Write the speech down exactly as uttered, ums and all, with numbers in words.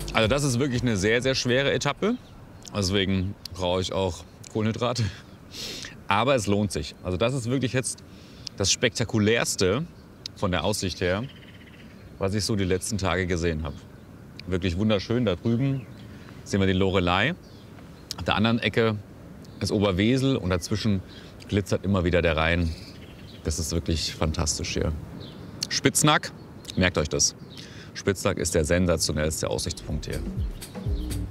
Also das ist wirklich eine sehr, sehr schwere Etappe. Deswegen brauche ich auch Kohlenhydrate. Aber es lohnt sich. Also das ist wirklich jetzt das Spektakulärste von der Aussicht her, was ich so die letzten Tage gesehen habe. Wirklich wunderschön. Da drüben sehen wir die Loreley. Auf der anderen Ecke ist Oberwesel und dazwischen glitzert immer wieder der Rhein. Das ist wirklich fantastisch hier. Spitznack, merkt euch das. Spitznack ist der sensationellste Aussichtspunkt hier.